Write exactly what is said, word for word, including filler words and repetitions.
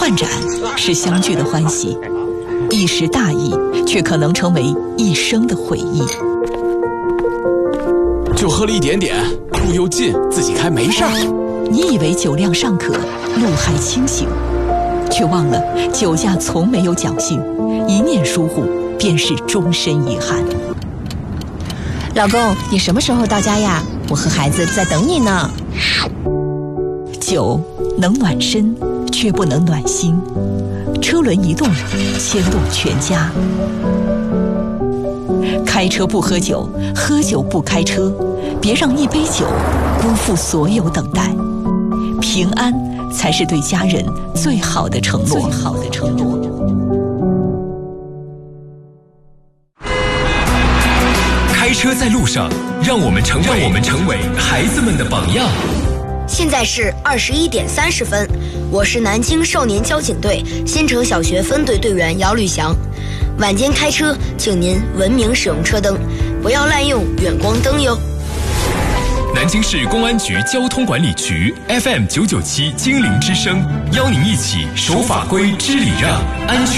断盏是相聚的欢喜，一时大意却可能成为一生的回忆。 就喝了一点点，路又近，自己开没事儿。 你以为酒量尚可，路还清醒，却忘了酒驾从没有侥幸，一念疏忽便是终身遗憾。 老公，你什么时候到家呀？我和孩子在等你呢。 酒能暖身，却不能暖心。车轮一动，牵动全家。开车不喝酒，喝酒不开车，别让一杯酒辜负所有等待。平安才是对家人最好的承诺。最好的承诺。 开车在路上，让我们成为让我们成为孩子们的榜样。 现在是二十一点三十分，我是南京少年交警队新城小学分队队员姚吕翔。晚间开车，请您文明使用车灯，不要滥用远光灯哟。 南京市公安局交通管理局 F M 九九七精灵之声，邀您一起守法规、知礼让，安全